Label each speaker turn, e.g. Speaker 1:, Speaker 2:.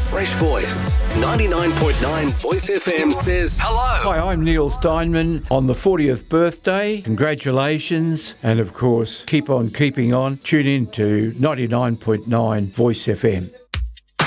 Speaker 1: fresh voice. 99.9 Voice FM says hello.
Speaker 2: Hi, I'm Neil Steinman on the 40th birthday. Congratulations. And of course, keep on keeping on. Tune in to 99.9 Voice FM.